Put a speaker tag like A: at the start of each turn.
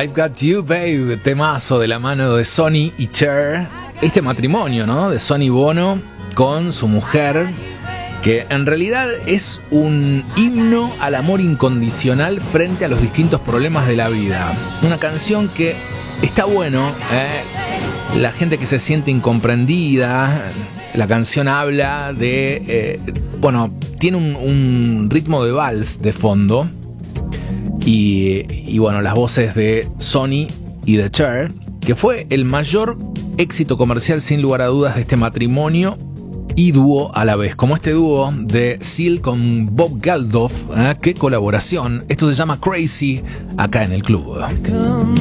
A: I've Got You, Babe, temazo de la mano de Sonny y Cher. Este matrimonio, ¿no? De Sonny Bono con su mujer, que en realidad es un himno al amor incondicional frente a los distintos problemas de la vida. Una canción que está bueno, la gente que se siente incomprendida. La canción habla de... tiene un ritmo de vals de fondo. Y bueno, las voces de Sonny y de Cher, que fue el mayor éxito comercial sin lugar a dudas de este matrimonio y dúo a la vez, como este dúo de Seal con Bob Geldof. Qué colaboración. Esto se llama Crazy, acá en el club.